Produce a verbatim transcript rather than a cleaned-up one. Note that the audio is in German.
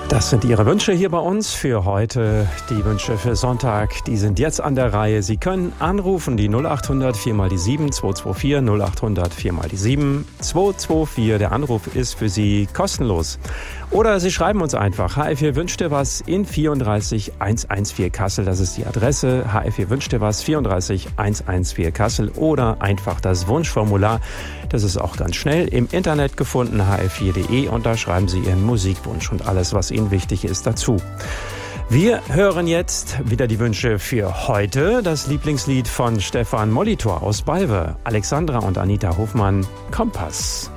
Das sind Ihre Wünsche hier bei uns für heute. Die Wünsche für Sonntag, die sind jetzt an der Reihe. Sie können anrufen, die null acht hundert vier mal die sieben, zwei zwei vier, null acht hundert vier mal die sieben, zwei zwei vier. Der Anruf ist für Sie kostenlos. Oder Sie schreiben uns einfach, H F vier wünscht dir was in vierunddreißig hundertvierzehn Kassel. Das ist die Adresse, H F vier wünscht dir was, vierunddreißig hundertvierzehn Kassel. Oder einfach das Wunschformular. Das ist auch ganz schnell im Internet gefunden, h f vier punkt de. Und da schreiben Sie Ihren Musikwunsch und alles, was Ihnen wichtig ist, dazu. Wir hören jetzt wieder die Wünsche für heute. Das Lieblingslied von Stefan Molitor aus Balve, Alexandra und Anita Hofmann, Kompass.